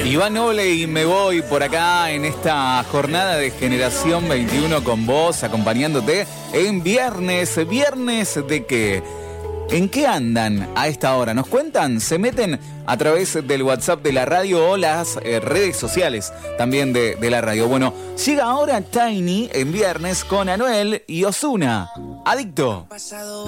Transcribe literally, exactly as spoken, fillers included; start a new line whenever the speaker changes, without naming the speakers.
Iván Noble y me voy por acá en esta jornada de Generación veintiuno con vos, acompañándote en viernes. ¿Viernes de qué? ¿En qué andan a esta hora? ¿Nos cuentan? Se meten a través del WhatsApp de la radio o las eh, redes sociales también de, de la radio. Bueno, llega ahora Tiny en viernes con Anuel y Ozuna. Adicto.